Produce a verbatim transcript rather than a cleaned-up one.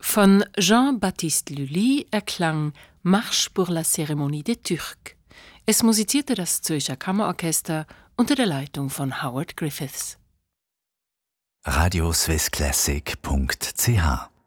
Von Jean-Baptiste Lully erklang Marche pour la Cérémonie des Turcs. Es musizierte das Zürcher Kammerorchester unter der Leitung von Howard Griffiths. radio swiss classic punkt c h